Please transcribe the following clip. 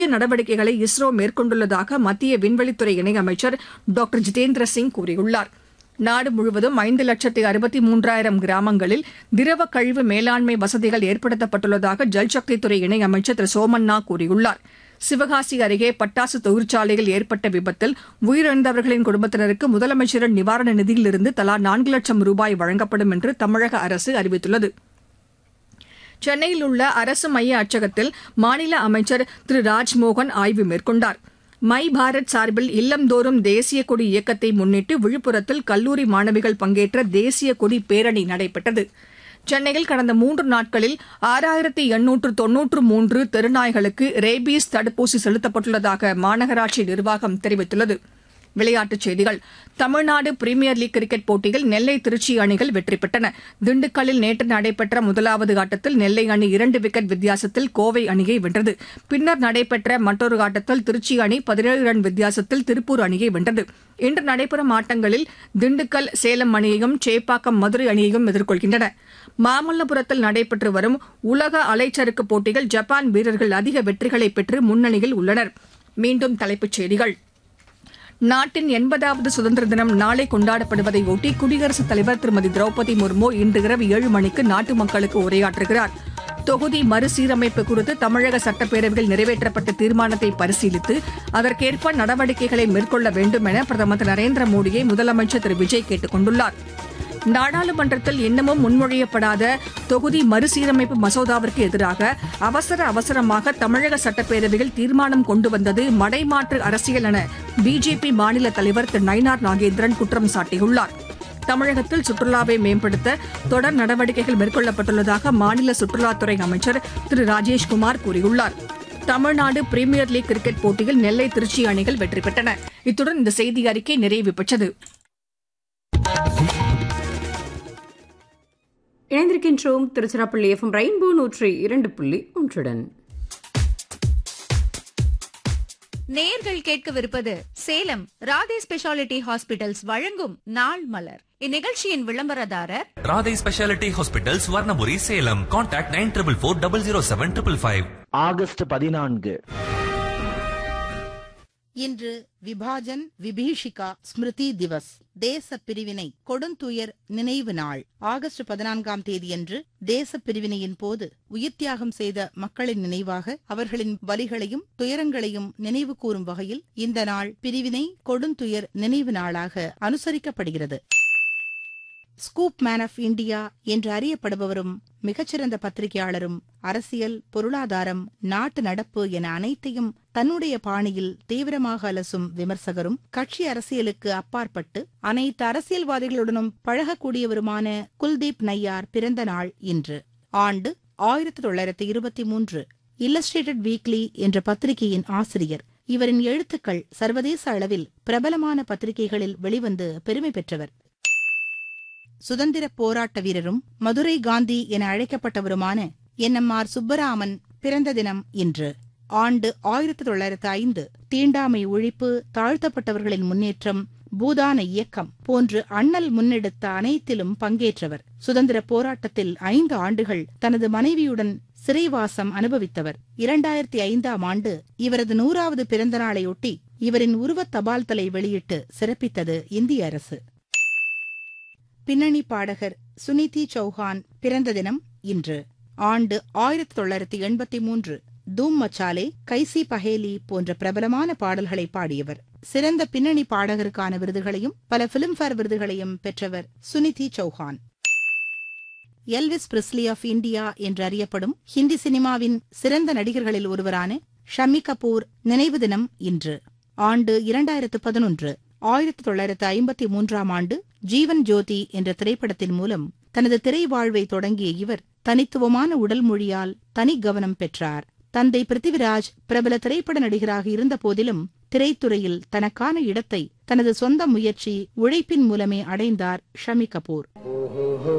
நடவடிக்கைகளை இஸ்ரோ மேற்கொண்டுள்ளதாக மத்திய விண்வெளித்துறை இணையமைச்சர் டாக்டர் ஜிதேந்திர சிங் கூறியுள்ளார். நாடு முழுவதும் 5,63,000 கிராமங்களில் திரவ கழிவு மேலாண்மை வசதிகள் ஏற்படுத்தப்பட்டுள்ளதாக ஜல்சக்தித்துறை இணையமைச்சர் திரு சோமண்ணா கூறியுள்ளார். சிவகாசி அருகே பட்டாசு தொழிற்சாலையில் ஏற்பட்ட விபத்தில் உயிரிழந்தவர்களின் குடும்பத்தினருக்கு முதலமைச்சரின் நிவாரண நிதியிலிருந்து தலா 4 லட்சம் ரூபாய் வழங்கப்படும் என்று தமிழக அரசு அறிவித்துள்ளது. சென்னையில் உள்ள அரசு மைய அச்சகத்தில் மாநில அமைச்சர் திரு ராஜ்மோகன் ஆய்வு மேற்கொண்டார். மை பாரத் சார்பில் இல்லந்தோறும் தேசிய கொடி இயக்கத்தை முன்னிட்டு விழுப்புரத்தில் கல்லூரி மாணவிகள் பங்கேற்ற தேசிய கொடி பேரணி நடைபெற்றது. சென்னையில் கடந்த 3 நாட்களில் 6,893 தெருநாய்களுக்கு ரேபீஸ் தடுப்பூசி செலுத்தப்பட்டுள்ளதாக மாநகராட்சி நிர்வாகம் தெரிவித்துள்ளது. விளையாட்டுச் செய்திகள். தமிழ்நாடு பிரீமியர் லீக் கிரிக்கெட் போட்டியில் நெல்லை திருச்சி அணிகள் வெற்றி பெற்றன. திண்டுக்கல்லில் நேற்று நடைபெற்ற முதலாவது ஆட்டத்தில் நெல்லை அணி 2 விக்கெட் வித்தியாசத்தில் கோவை அணியை வென்றது. பின்னர் நடைபெற்ற மற்றொரு ஆட்டத்தில் திருச்சி அணி 17 ரன் வித்தியாசத்தில் திருப்பூர் அணியை வென்றது. இன்று நடைபெறும் ஆட்டங்களில் திண்டுக்கல் சேலம் அணியையும் சேப்பாக்கம் மதுரை அணியையும் எதிர்கொள்கின்றன. மாமல்லபுரத்தில் நடைபெற்று வரும் உலக அலைச்சறுக்கு போட்டியில் ஜப்பான் வீரர்கள் அதிக வெற்றிகளை பெற்று முன்னணியில் உள்ளனர். மீண்டும் தலைப்புச் செய்திகள். நாட்டின் 80வது சுதந்திர தினம் நாளை கொண்டாடப்படுவதையொட்டி குடியரசுத் தலைவர் திருமதி திரௌபதி முர்மு இன்று இரவு 7 மணிக்கு நாட்டு மக்களுக்கு உரையாற்றுகிறார். தொகுதி மறுசீரமைப்பு குறித்து தமிழக சட்டப்பேரவையில் நிறைவேற்றப்பட்ட தீர்மானத்தை பரிசீலித்து அதற்கேற்ப நடவடிக்கைகளை மேற்கொள்ள வேண்டும் என பிரதமர் திரு நரேந்திர மோடியை முதலமைச்சர் திரு விஜய் கேட்டுக் கொண்டுள்ளார். நாடாளுமன்றத்தில் இன்னமும் முன்மொழியப்படாத தொகுதி மறுசீரமைப்பு மசோதாவிற்கு எதிராக அவசரமாக தமிழக சட்டப்பேரவையில் தீர்மானம் கொண்டு வந்தது மடைமாற்று அரசியல் என பிஜேபி மாநில தலைவர் திரு நயினார் நாகேந்திரன் குற்றம் சாட்டியுள்ளார். தமிழகத்தில் சுற்றுலாவை மேம்படுத்த தொடர் நடவடிக்கைகள் மேற்கொள்ளப்பட்டுள்ளதாக மாநில சுற்றுலாத்துறை அமைச்சர் திரு ராஜேஷ்குமார் கூறியுள்ளார். தமிழ்நாடு பிரீமியர் லீக் கிரிக்கெட் போட்டியில் நெல்லை திருச்சி அணிகள் வெற்றி பெற்றன. இத்துடன் இந்த செய்தி அறிக்கை நிறைவு பெற்றது. இணைந்திருக்கின்றோம் திருச்சிராப்பள்ளி எஃப்எம் ரெயின்போ 102.1. நேயர்கள் கேட்கவிருப்பது சேலம் ராதே ஸ்பெஷாலிட்டி ஹாஸ்பிட்டல்ஸ் வழங்கும் நாள் மலர். இந்நிகழ்ச்சியின் விளம்பரதாரர் Radhe speciality hospitals Varnapuri Salem. Contact 94400755. August 14 இன்று விபாஜன் விபீஷிகா ஸ்மிருதி திவஸ், தேச பிரிவினை கொடுந்துயர் நினைவு நாள். ஆகஸ்ட் 14ஆம் தேதியன்று தேச பிரிவினையின் போது உயிர்த்தியாகம் செய்த மக்களின் நினைவாக அவர்களின் வலிகளையும் துயரங்களையும் நினைவு கூறும் வகையில் இந்த நாள் பிரிவினை கொடுந்துயர் நினைவு நாளாக அனுசரிக்கப்படுகிறது. ஸ்கூப் மேன் ஆஃப் இந்தியா என்று அறியப்படுபவரும் மிகச்சிறந்த பத்திரிகையாளரும் அரசியல், பொருளாதாரம், நாட்டு நடப்பு என அனைத்தையும் தன்னுடைய பாணியில் தீவிரமாக அலசும் விமர்சகரும் கட்சி அரசியலுக்கு அப்பாற்பட்டு அனைத்து அரசியல்வாதிகளுடனும் பழகக்கூடியவருமான குல்தீப் நய்யார் பிறந்த நாள் இன்று. ஆண்டு 1923. இல்லஸ்ட்ரேட்டட் வீக்லி என்ற பத்திரிகையின் ஆசிரியர். இவரின் எழுத்துக்கள் சர்வதேச அளவில் பிரபலமான பத்திரிகைகளில் வெளிவந்து பெருமை பெற்றவர். சுதந்திர போராட்ட வீரரும் மதுரை காந்தி என அழைக்கப்பட்டவருமான NMR சுப்பராமன் பிறந்த தினம் இன்று. ஆண்டு 1905. தீண்டாமை ஒழிப்பு, தாழ்த்தப்பட்டவர்களின் முன்னேற்றம், பூதான இயக்கம் போன்று அண்ணல் முன்னெடுத்த அனைத்திலும் பங்கேற்றவர். சுதந்திர போராட்டத்தில் 5 ஆண்டுகள் தனது மனைவியுடன் சிறைவாசம் அனுபவித்தவர். 2005ஆம் ஆண்டு இவரது 100வது பிறந்த நாளையொட்டி இவரின் உருவத் தபால் தலை வெளியிட்டு சிறப்பித்தது இந்திய அரசு. பின்னணி பாடகர் சுனிதி சௌஹான் பிறந்த தினம் இன்று. ஆண்டு 1983. தூம் மச்சாலே, கைசி பஹேலி போன்ற பிரபலமான பாடல்களை பாடியவர். சிறந்த பின்னணி பாடகருக்கான விருதுகளையும் பல பிலிம்பேர் விருதுகளையும் பெற்றவர் Suniti Chauhan. Elvis பிரிஸ்லி of India என்று அறியப்படும் ஹிந்தி சினிமாவின் சிறந்த நடிகர்களில் ஒருவரான ஷமி கபூர் நினைவு தினம் இன்று. ஆண்டு 2011. 1953ஆம் ஆண்டு ஜீவன் ஜோதி என்ற திரைப்படத்தின் மூலம் தனது திரை வாழ்வை தொடங்கிய இவர் தனித்துவமான உடல் மொழியால் தனி கவனம் பெற்றார். தந்தை பிருத்திவிராஜ் பிரபல திரைப்பட நடிகராக இருந்த போதிலும் திரைத்துறையில் தனக்கான இடத்தை தனது சொந்த முயற்சி, உழைப்பின் மூலமே அடைந்தார் ஷமி கபூர்.